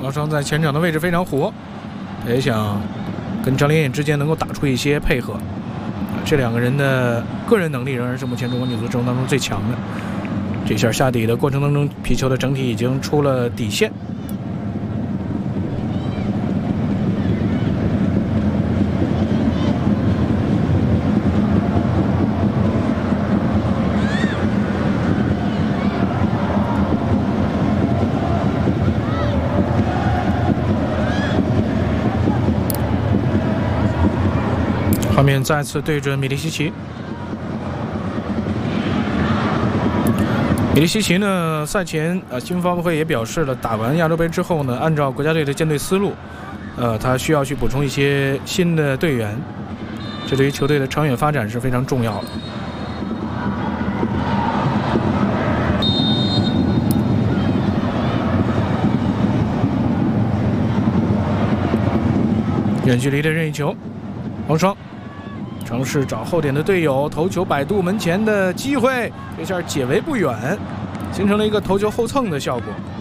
王霜在前场的位置非常活，也想跟张连艳之间能够打出一些配合。这两个人的个人能力仍然是目前中国女足阵容当中最强的。这下下底的过程当中，皮球的整体已经出了底线。画面再次对准米利西奇。米利西奇呢，赛前新闻发布会也表示了，打完亚洲杯之后呢，按照国家队的建队思路，他需要去补充一些新的队员，这对于球队的长远发展是非常重要的。远距离的任意球，王霜尝试找后点的队友，头球摆渡门前的机会，这下解围不远，形成了一个头球后蹭的效果。